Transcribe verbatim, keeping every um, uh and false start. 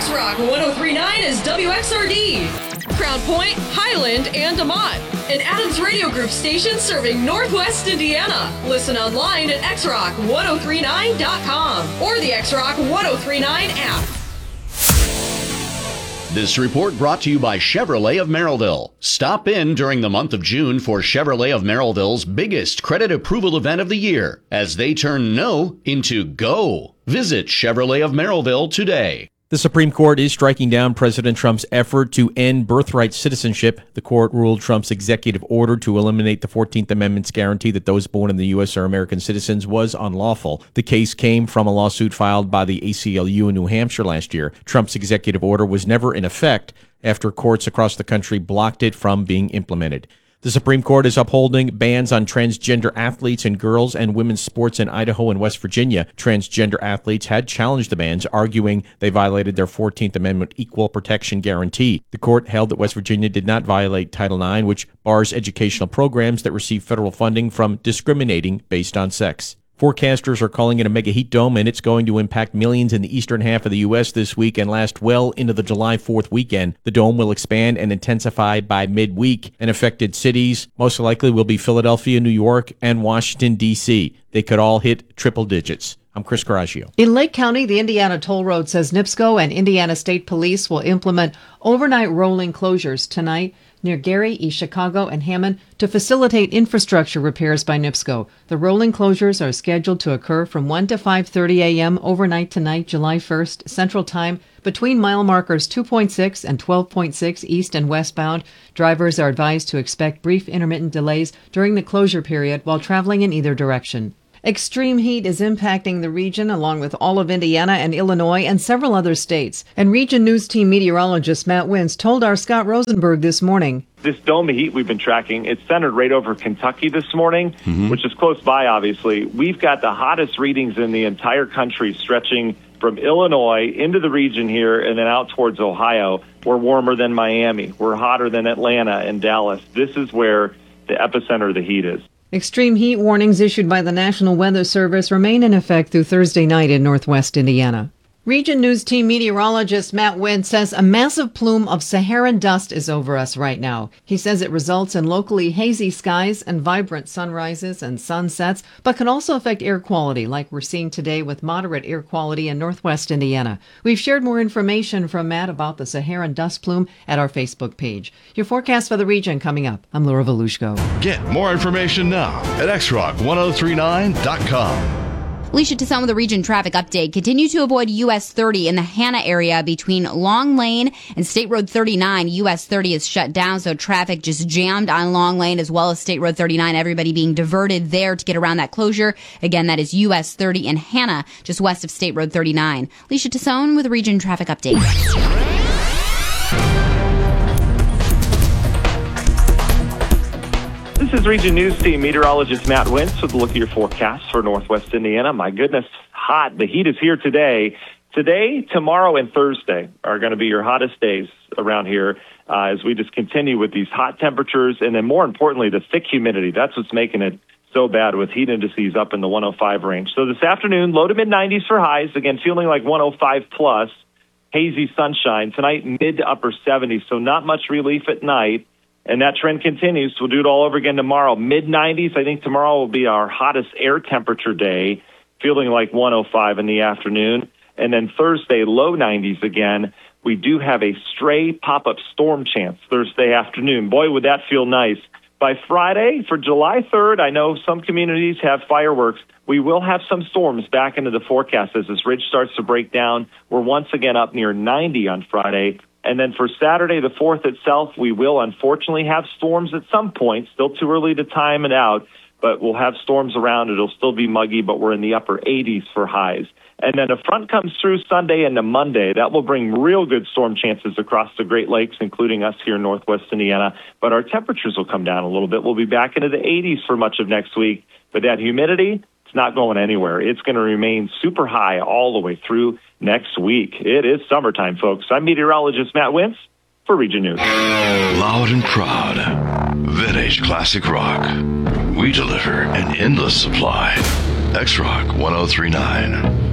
X-Rock one oh three point nine is W X R D. Crown Point, Highland, and DeMont. An Adams Radio Group station serving Northwest Indiana. Listen online at x rock ten thirty-nine dot com or the X-Rock ten thirty-nine app. This report brought to you by Chevrolet of Merrillville. Stop in during the month of June for Chevrolet of Merrillville's biggest credit approval event of the year as they turn no into go. Visit Chevrolet of Merrillville today. The Supreme Court is striking down President Trump's effort to end birthright citizenship. The court ruled Trump's executive order to eliminate the fourteenth Amendment's guarantee that those born in the U S are American citizens was unlawful. The case came from a lawsuit filed by the A C L U in New Hampshire last year. Trump's executive order was never in effect after courts across the country blocked it from being implemented. The Supreme Court is upholding bans on transgender athletes in girls and women's sports in Idaho and West Virginia. Transgender athletes had challenged the bans, arguing they violated their fourteenth Amendment equal protection guarantee. The court held that West Virginia did not violate Title nine, which bars educational programs that receive federal funding from discriminating based on sex. Forecasters are calling it a mega heat dome, and it's going to impact millions in the eastern half of the U S this week and last well into the July fourth weekend. The dome will expand and intensify by midweek, and affected cities most likely will be Philadelphia, New York, and Washington, D C They could all hit triple digits. I'm Chris Coraggio. In Lake County, the Indiana Toll Road says NIPSCO and Indiana State Police will implement overnight rolling closures tonight near Gary, East Chicago, and Hammond to facilitate infrastructure repairs by NIPSCO. The rolling closures are scheduled to occur from one to five thirty a.m. overnight tonight, July first, Central Time, between mile markers two point six and twelve point six east and westbound. Drivers are advised to expect brief intermittent delays during the closure period while traveling in either direction. Extreme heat is impacting the region along with all of Indiana and Illinois and several other states. And Region News Team meteorologist Matt Wintz told our Scott Rosenberg this morning. This dome of heat we've been tracking, it's centered right over Kentucky this morning, mm-hmm. which is close by, obviously. We've got the hottest readings in the entire country stretching from Illinois into the region here and then out towards Ohio. We're warmer than Miami. We're hotter than Atlanta and Dallas. This is where the epicenter of the heat is. Extreme heat warnings issued by the National Weather Service remain in effect through Thursday night in Northwest Indiana. Region News Team meteorologist Matt Wintz says a massive plume of Saharan dust is over us right now. He says it results in locally hazy skies and vibrant sunrises and sunsets, but can also affect air quality like we're seeing today with moderate air quality in Northwest Indiana. We've shared more information from Matt about the Saharan dust plume at our Facebook page. Your forecast for the region coming up. I'm Laura Volushko. Get more information now at x rock ten thirty-nine dot com. Alicia Toussaint with a region traffic update. Continue to avoid U S thirty in the Hannah area between Long Lane and State Road thirty-nine. U S thirty is shut down, so traffic just jammed on Long Lane as well as State Road thirty-nine. Everybody being diverted there to get around that closure. Again, that is U S thirty in Hannah, just west of State Road thirty-nine. Alicia Toussaint with a region traffic update. This is Region News Team meteorologist Matt Wintz with a look at your forecast for Northwest Indiana. My goodness, hot. The heat is here today. Today, tomorrow, and Thursday are going to be your hottest days around here uh, as we just continue with these hot temperatures. And then more importantly, the thick humidity. That's what's making it so bad with heat indices up in the one oh five range. So this afternoon, low to mid nineties for highs. Again, feeling like one oh five plus. Hazy sunshine. Tonight, mid to upper seventies. So not much relief at night. And that trend continues. We'll do it all over again tomorrow. mid nineties. I think tomorrow will be our hottest air temperature day, feeling like one oh five in the afternoon. And then Thursday, low nineties again. We do have a stray pop-up storm chance Thursday afternoon. Boy, would that feel nice. By Friday, for July third, I know some communities have fireworks. We will have some storms back into the forecast as this ridge starts to break down. We're once again up near ninety on Friday. And then for Saturday, the fourth itself, we will unfortunately have storms at some point. Still too early to time it out, but we'll have storms around. It'll still be muggy, but we're in the upper eighties for highs. And then a front comes through Sunday into Monday. That will bring real good storm chances across the Great Lakes, including us here in Northwest Indiana. But our temperatures will come down a little bit. We'll be back into the eighties for much of next week. But that humidity, it's not going anywhere. It's going to remain super high all the way through next week. It is summertime, folks. I'm meteorologist Matt Wintz for Region News. Loud and proud. Vintage classic rock. We deliver an endless supply. X-Rock ten thirty-nine.